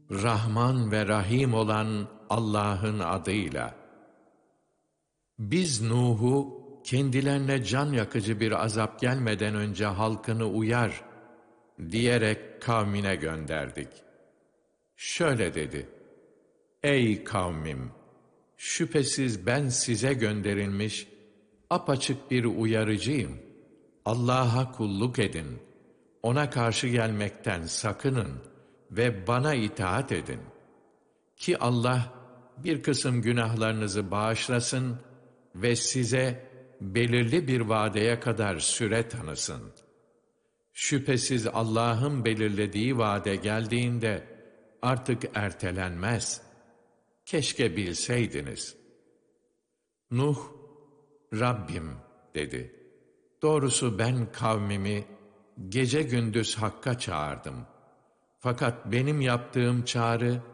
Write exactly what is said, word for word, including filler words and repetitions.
Rahman ve Rahim olan Allah'ın adıyla. Biz Nuh'u kendilerine can yakıcı bir azap gelmeden önce halkını uyar diyerek kavmine gönderdik. Şöyle dedi: Ey kavmim! Şüphesiz ben size gönderilmiş apaçık bir uyarıcıyım. Allah'a kulluk edin, ona karşı gelmekten sakının ve bana itaat edin. Ki Allah bir kısım günahlarınızı bağışlasın ve size belirli bir vadeye kadar süre tanısın. Şüphesiz Allah'ın belirlediği vade geldiğinde artık ertelenmez. Keşke bilseydiniz. Nuh, Rabbim dedi. Doğrusu ben kavmimi gece gündüz hakka çağırdım. Fakat benim yaptığım çağrı